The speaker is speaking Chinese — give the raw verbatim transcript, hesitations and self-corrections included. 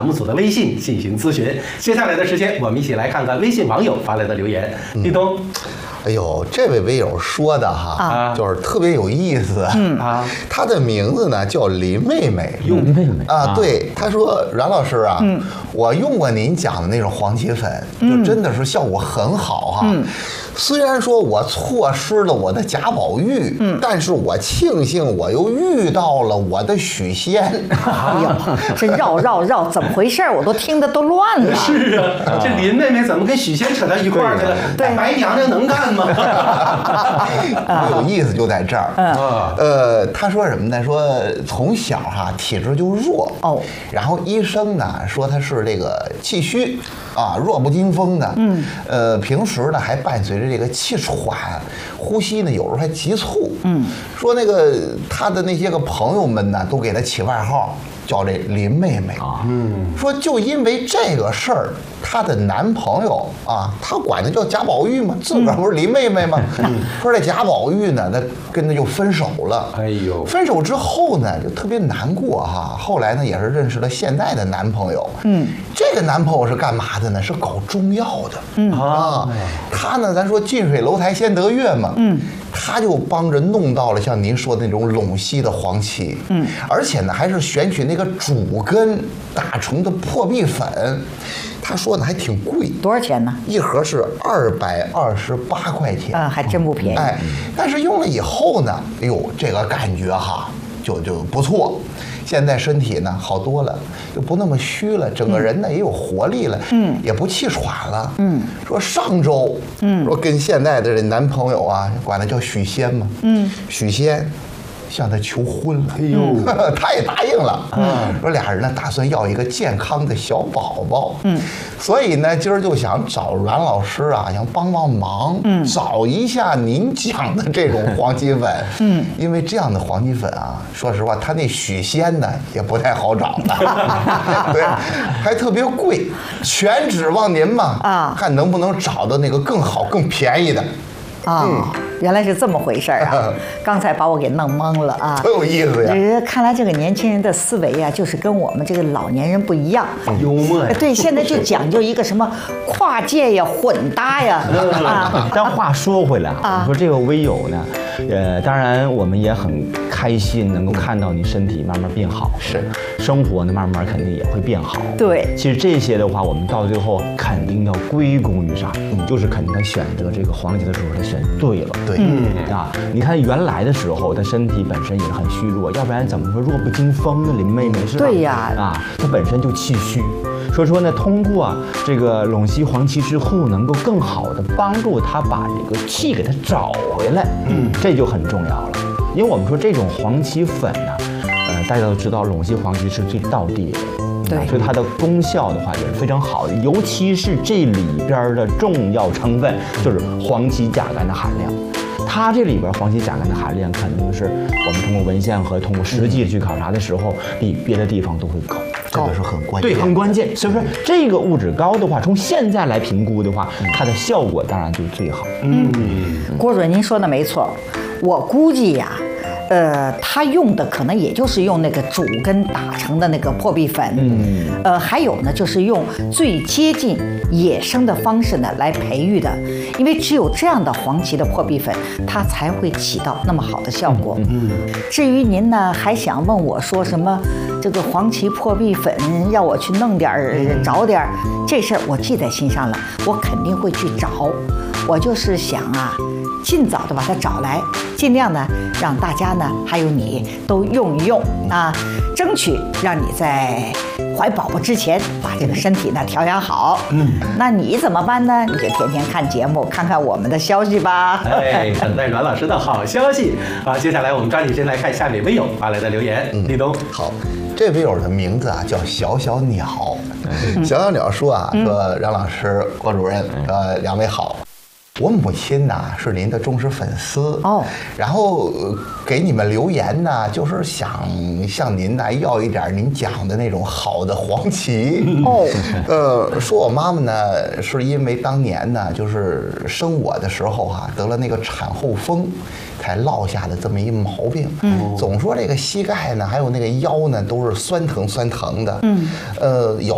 栏目组的微信进行咨询。接下来的时间，我们一起来看看微信网友发来的留言。立冬， 哎呦，这位微友说的哈， 啊就是特别有意思。嗯啊， 她的名字呢叫林妹妹。 林妹妹啊，对，她说阮老师啊，嗯，我用过您讲的那种黄芪粉，就真的是效果很好哈。嗯。虽然说我错失了我的贾宝玉，嗯，但是我庆幸我又遇到了我的许仙。 哎呦，这绕绕绕，怎么回事？我都听得都乱了。 是啊，这林妹妹怎么跟许仙扯到一块儿去了？ 对， 白娘娘能干吗？ 有意思就在这儿。嗯，呃，他说什么呢？说从小哈体质就弱哦，然后医生呢说他是这个气虚啊，弱不禁风的。嗯，呃，平时呢还伴随着这个气喘，呼吸呢有时候还急促。嗯，说那个他的那些个朋友们呢都给他起外号。叫这林妹妹啊，嗯，说就因为这个事儿，她的男朋友啊，他管他叫贾宝玉嘛，自个儿不是林妹妹吗？嗯、说这贾宝玉呢，他跟他就分手了。哎呦，分手之后呢，就特别难过哈。后来呢，也是认识了现在的男朋友。嗯，这个男朋友是干嘛的呢？是搞中药的。嗯啊，他呢，咱说近水楼台先得月嘛。嗯。他就帮着弄到了像您说的那种陇西的黄芪，嗯，而且呢还是选取那个主根打成的破壁粉，他说呢还挺贵， 多少钱呢？ 一盒是二百二十八块钱， 啊，还真不便宜。 哎，但是用了以后呢，哎呦，这个感觉哈，就就不错。现在身体呢好多了，就不那么虚了，整个人呢也有活力了，嗯，也不气喘了，嗯。说上周，嗯，说跟现在的这男朋友啊，管他叫许仙嘛，嗯，许仙向他求婚了，哎呦，他也答应了，嗯，说俩人呢打算要一个健康的小宝宝，嗯，所以呢今儿就想找阮老师啊，想帮帮忙，嗯，找一下您讲的这种黄芪粉，嗯，因为这样的黄芪粉啊，说实话，他那许仙呢也不太好找的，对，还特别贵，全指望您嘛，啊，看能不能找到那个更好、更便宜的。 啊、哦嗯，原来是这么回事儿啊！刚才把我给弄懵了啊！ 多有意思呀！ 看来这个年轻人的思维啊，就是跟我们这个老年人不一样。 幽默呀！ 对，现在就讲究一个什么跨界呀、混搭呀。 啊、但话说回来啊，我说这个微友呢，呃，当然我们也很开心，能够看到你身体慢慢变好， 是生活呢慢慢肯定也会变好。 对， 其实这些的话，我们到最后肯定要归功于啥？嗯，就是肯定他选择这个黄芪的时候，他选对了。 对， 嗯啊，你看原来的时候，他身体本身也是很虚弱，要不然怎么说弱不禁风呢？林妹妹是吧？ 对呀， 啊，她本身就气虚，所以说呢，通过这个陇西黄芪之后，能够更好的帮助她把这个气给她找回来，嗯，这就很重要了。因为我们说这种黄芪粉呢，呃，大家都知道陇西黄芪是最道地的。 对， 所以它的功效的话也是非常好的，尤其是这里边的重要成分就是黄芪甲苷的含量。它这里边黄芪甲苷的含量肯定是我们通过文献和通过实际去考察的时候，比别的地方都会高。 这个是很关键， 对，很关键。所以说这个物质高的话，从现在来评估的话，它的效果当然就最好。 嗯，郭主任您说的没错，我估计呀。呃，他用的可能也就是用那个主根打成的那个破壁粉，嗯，呃，还有呢，就是用最接近野生的方式呢来培育的，因为只有这样的黄芪的破壁粉，它才会起到那么好的效果。嗯，至于您呢，还想问我说什么这个黄芪破壁粉，要我去弄点儿找点儿，这事儿我记在心上了，我肯定会去找。我就是想啊。尽早的把它找来，尽量呢让大家呢还有你都用一用啊，争取让你在怀宝宝之前把这个身体呢调养好。嗯，那你怎么办呢？你就天天看节目，看看我们的消息吧。 哎，等待阮老师的好消息啊！接下来我们抓紧时间来看下面微友发来的留言。嗯，立冬， 好，这微友的名字啊叫小小鸟。嗯、小小鸟说啊，说阮老师、郭主任，呃，两位好。我母亲呐是您的忠实粉丝哦，然后给你们留言呢，就是想向您呢要一点您讲的那种好的黄芪哦。呃，说我妈妈呢是因为当年呢就是生我的时候哈、啊、得了那个产后风，才落下的这么一毛病。嗯，总说这个膝盖呢还有那个腰呢都是酸疼酸疼的。嗯，呃有